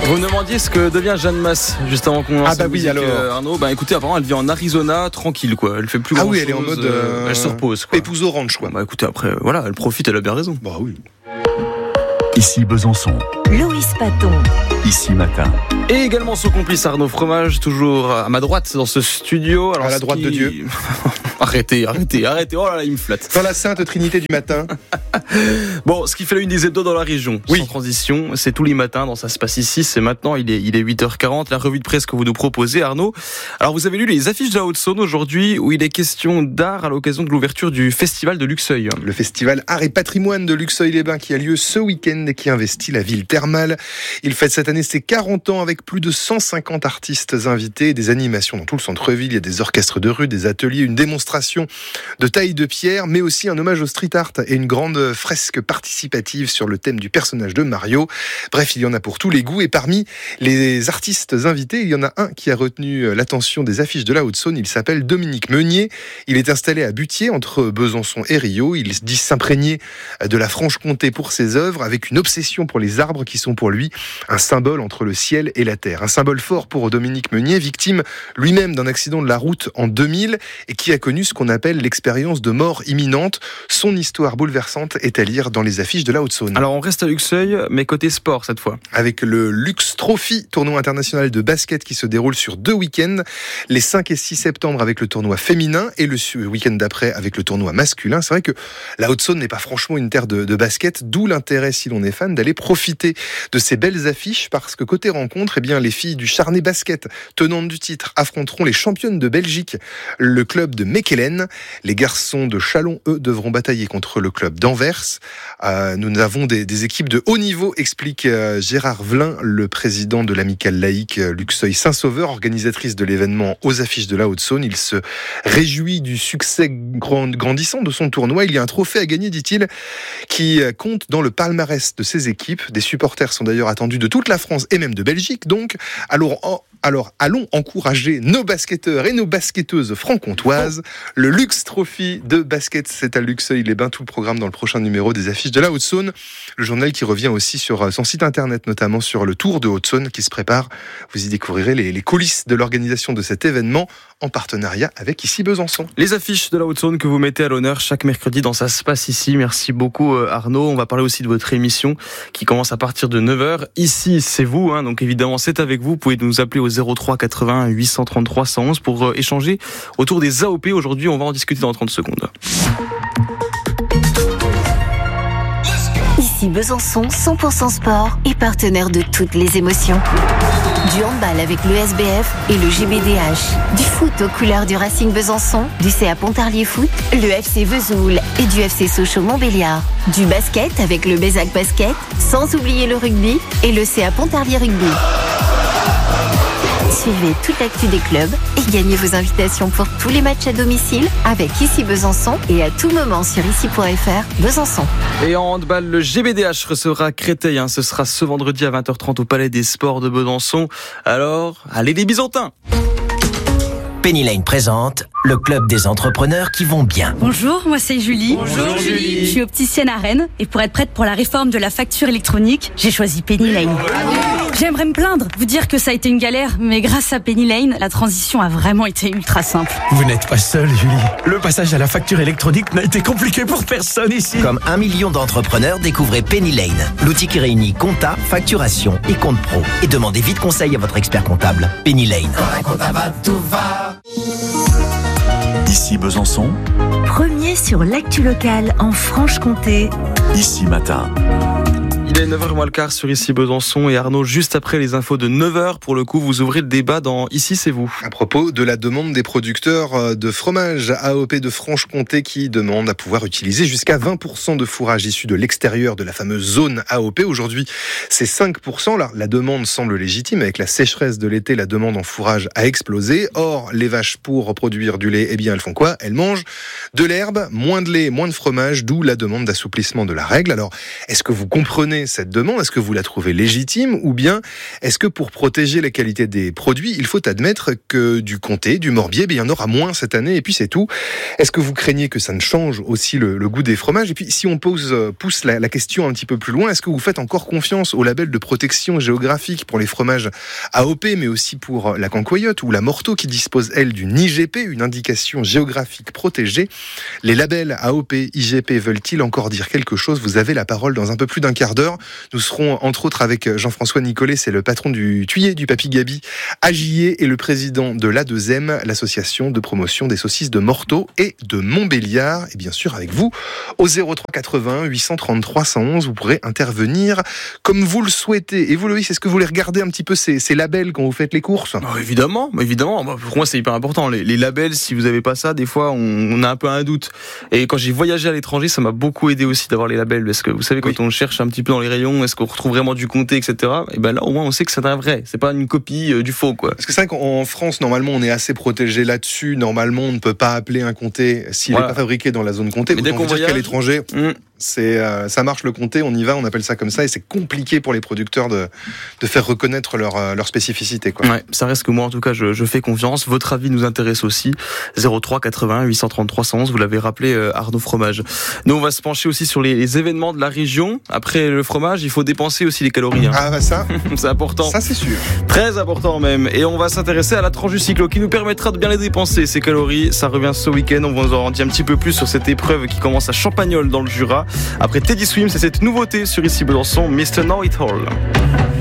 Vous me demandiez ce que devient Jeanne Masse juste avant qu'on lance Arnaud. Écoutez, apparemment elle vit en Arizona, tranquille quoi. Elle fait plus grand chose. Elle est en mode elle se repose quoi. Épouse au ranch quoi. Écoutez, après voilà, elle profite, elle a bien raison. Oui. Ici Besançon. Loïs Paton. Ici Matin. Et également son complice Arnaud Fromage, toujours à ma droite dans ce studio. Alors, à la droite de Dieu. Arrêtez. Oh là là, il me flatte. Dans la Sainte Trinité du matin. Bon, ce qui fait la une des hebdos dans la région, sans transition, c'est tous les matins, dans Ça se passe ici, c'est maintenant, il est 8h40, la revue de presse que vous nous proposez, Arnaud. Alors, vous avez lu les affiches de la Haute-Saône aujourd'hui, où il est question d'art à l'occasion de l'ouverture du festival de Luxeuil. Le festival Art et Patrimoine de Luxeuil-les-Bains qui a lieu ce week-end et qui investit la ville thermale. Il fête cette année ses 40 ans avec plus de 150 artistes invités, des animations dans tout le centre-ville, il y a des orchestres de rue, des ateliers, une démonstration de taille de pierre, mais aussi un hommage au street art et une grande fresque participative sur le thème du personnage de Mario. Bref, il y en a pour tous les goûts et parmi les artistes invités, il y en a un qui a retenu l'attention des affiches de la Haute-Saône. Il s'appelle Dominique Meunier. Il est installé à Butier entre Besançon et Rio. Il dit s'imprégner de la Franche-Comté pour ses œuvres avec une obsession pour les arbres qui sont pour lui un symbole entre le ciel et la terre. Un symbole fort pour Dominique Meunier, victime lui-même d'un accident de la route en 2000 et qui a connu ce qu'on appelle l'expérience de mort imminente. Son histoire bouleversante est à lire dans les affiches de la Haute-Saône. Alors on reste à Luxeuil, mais côté sport cette fois. Avec le Lux Trophy, tournoi international de basket qui se déroule sur 2 week-ends, les 5 et 6 septembre avec le tournoi féminin et le week-end d'après avec le tournoi masculin. C'est vrai que la Haute-Saône n'est pas franchement une terre de basket, d'où l'intérêt, si l'on est fan, d'aller profiter de ces belles affiches parce que côté rencontre, les filles du Charnay Basket, tenantes du titre, affronteront les championnes de Belgique, le club de Mechelen. Les garçons de Chalon, eux, devront batailler contre le club d'Anvers. Nous avons des équipes de haut niveau, explique Gérard Vlin, le président de l'amicale laïque Luxeuil-Saint-Sauveur, organisatrice de l'événement aux affiches de la Haute-Saône. Il se réjouit du succès grandissant de son tournoi. Il y a un trophée à gagner, dit-il, qui compte dans le palmarès de ses équipes. Des supporters sont d'ailleurs attendus de toute la France et même de Belgique. Donc, alors allons encourager nos basketteurs et nos basketteuses franc-comtoises. Le Lux Trophy de basket, c'est à Luxeuil-les-Bains. Tout le programme dans le prochain numéro des affiches de la Haute-Saône. Le journal qui revient aussi sur son site internet, notamment sur le Tour de Haute-Saône qui se prépare. Vous y découvrirez les coulisses de l'organisation de cet événement en partenariat avec Ici Besançon. Les affiches de la Haute-Saône que vous mettez à l'honneur chaque mercredi dans Ça se passe ici. Merci beaucoup Arnaud. On va parler aussi de votre émission qui commence à partir de 9h. Ici, c'est vous, donc évidemment c'est avec vous. Vous pouvez nous appeler au 03 80 833 111 pour échanger autour des AOP. Aujourd'hui, on va en discuter dans 30 secondes. Ici Besançon, 100% sport et partenaire de toutes les émotions. Du handball avec le SBF et le GBDH. Du foot aux couleurs du Racing Besançon, du CA Pontarlier Foot, le FC Vesoul et du FC Sochaux-Montbéliard. Du basket avec le Bézac Basket, sans oublier le rugby et le CA Pontarlier Rugby. Suivez toute l'actu des clubs et gagnez vos invitations pour tous les matchs à domicile avec Ici Besançon et à tout moment sur ici.fr Besançon. Et en handball, le GBDH recevra Créteil. Ce sera ce vendredi à 20h30 au Palais des Sports de Besançon. Alors, allez les Byzantins! Penny Lane présente le club des entrepreneurs qui vont bien. Bonjour, moi c'est Julie. Bonjour Julie. Je suis opticienne à Rennes et pour être prête pour la réforme de la facture électronique, j'ai choisi Penny Lane. J'aimerais me plaindre, vous dire que ça a été une galère, mais grâce à Penny Lane, la transition a vraiment été ultra simple. Vous n'êtes pas seule, Julie. Le passage à la facture électronique n'a été compliqué pour personne ici. Comme 1 million d'entrepreneurs, découvrez Penny Lane, l'outil qui réunit compta, facturation et compte pro. Et demandez vite conseil à votre expert comptable. Penny Lane. Ici Besançon. Premier sur l'actu locale en Franche-Comté. Ici Matin. Il est 9h moins le quart sur Ici Besançon et Arnaud, juste après les infos de 9h, pour le coup, vous ouvrez le débat dans Ici c'est vous. À propos de la demande des producteurs de fromage AOP de Franche-Comté qui demandent à pouvoir utiliser jusqu'à 20% de fourrage issu de l'extérieur de la fameuse zone AOP. Aujourd'hui, c'est 5%. La demande semble légitime. Avec la sécheresse de l'été, la demande en fourrage a explosé. Or, les vaches pour produire du lait, elles font quoi? Elles mangent de l'herbe, moins de lait, moins de fromage, d'où la demande d'assouplissement de la règle. Alors, est-ce que vous comprenez cette cette demande? Est-ce que vous la trouvez légitime? Ou bien est-ce que pour protéger la qualité des produits, il faut admettre que du comté, du morbier, il y en aura moins cette année et puis c'est tout? Est-ce que vous craignez que ça ne change aussi le goût des fromages? Et puis si on pousse la question un petit peu plus loin, est-ce que vous faites encore confiance au label de protection géographique pour les fromages AOP, mais aussi pour la Cancoyote ou la Morteau qui dispose, elle, d'une IGP, une indication géographique protégée? Les labels AOP, IGP veulent-ils encore dire quelque chose? Vous avez la parole dans un peu plus d'un quart d'heure. Nous serons entre autres avec Jean-François Nicolet, c'est le patron du Thuyer du Papy Gabi à Gillé et le président de l'A2M, l'association de promotion des saucisses de Morteau et de Montbéliard. Et bien sûr avec vous au 03 80 833 111, vous pourrez intervenir comme vous le souhaitez. Et vous, Loïs, est-ce que vous voulez regarder un petit peu ces labels quand vous faites les courses? Évidemment. Pour moi, c'est hyper important. Les labels, si vous n'avez pas ça, des fois, on a un peu un doute. Et quand j'ai voyagé à l'étranger, ça m'a beaucoup aidé aussi d'avoir les labels. Parce que vous savez, quand on cherche un petit peu dans les rayons, est-ce qu'on retrouve vraiment du comté, etc. Et ben là, au moins, on sait que c'est un vrai. C'est pas une copie du faux, quoi. Parce que c'est vrai qu'en France, normalement, on est assez protégé là-dessus. Normalement, on ne peut pas appeler un comté s'il n'est pas fabriqué dans la zone comté. Mais dès qu'on voyage, qu'à l'étranger, ça marche le comté, on y va, on appelle ça comme ça, et c'est compliqué pour les producteurs de faire reconnaître leur spécificité, quoi. Ouais, ça reste que moi, en tout cas, je fais confiance. Votre avis nous intéresse aussi. 03 80 833 111, vous l'avez rappelé, Arnaud Fromage. Nous, on va se pencher aussi sur les événements de la région. Après le fromage, il faut dépenser aussi les calories. Hein. Ah bah ça, c'est important. Ça c'est sûr. Très important même. Et on va s'intéresser à la tranche du cyclo qui nous permettra de bien les dépenser, ces calories. Ça revient ce week-end. On va vous en dire un petit peu plus sur cette épreuve qui commence à Champagnole dans le Jura. Après Teddy Swims, c'est cette nouveauté sur Ici Besançon, Mr. Know It All.